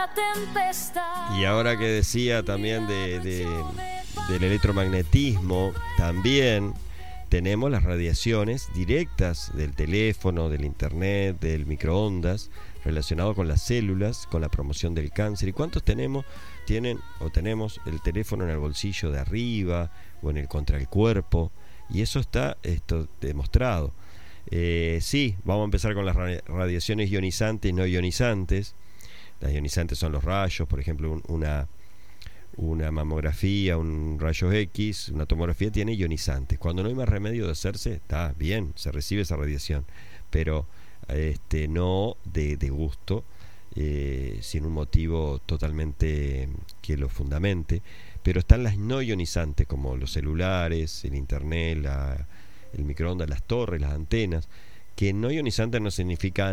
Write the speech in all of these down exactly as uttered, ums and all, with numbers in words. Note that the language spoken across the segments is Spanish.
la tempestad. Y ahora que decía también de, de, del electromagnetismo, también tenemos las radiaciones directas del teléfono, del internet, del microondas, relacionado con las células, con la promoción del cáncer. ¿Y cuántos tenemos, tienen o tenemos el teléfono en el bolsillo de arriba o en el contra el cuerpo? Y eso está esto demostrado. Eh, sí, vamos a empezar con las radiaciones ionizantes y no ionizantes. Las ionizantes son los rayos, por ejemplo, un, una, una mamografía, un rayos X, una tomografía tiene ionizantes. Cuando no hay más remedio de hacerse, está bien, se recibe esa radiación, pero este, no de, de gusto, eh, sin un motivo totalmente que lo fundamente. Pero están las no ionizantes, como los celulares, el internet, la, el microondas, las torres, las antenas. Que no ionizantes no significa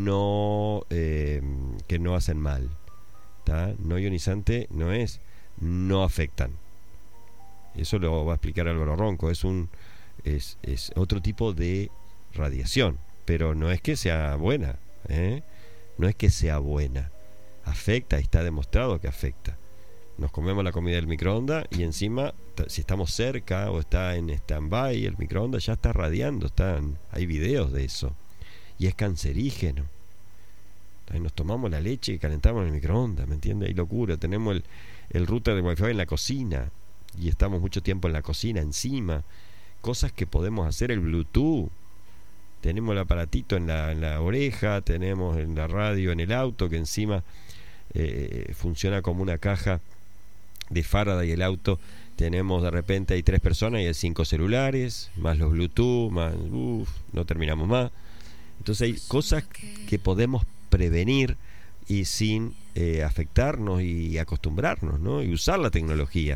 no eh, que no hacen mal, ¿tá? No ionizante no es no afectan. Eso lo va a explicar Álvaro Ronco. Es un es, es otro tipo de radiación, pero no es que sea buena, ¿eh? No es que sea buena. Afecta, está demostrado que afecta. Nos comemos la comida del microondas y encima, si estamos cerca o está en stand-by, el microondas ya está radiando, están, hay videos de eso. Y es cancerígeno. Ahí nos tomamos la leche y calentamos en el microondas, ¿me entiendes? Hay locura. Tenemos el, el router de Wi-Fi en la cocina y estamos mucho tiempo en la cocina encima. Cosas que podemos hacer, el Bluetooth. Tenemos el aparatito en la, en la oreja, tenemos en la radio en el auto, que encima eh, funciona como una caja de Faraday. El auto, tenemos de repente hay tres personas y hay cinco celulares, más los Bluetooth, más uff, no terminamos más. Entonces hay cosas que podemos prevenir y sin eh, afectarnos y acostumbrarnos, ¿no? Y usar la tecnología.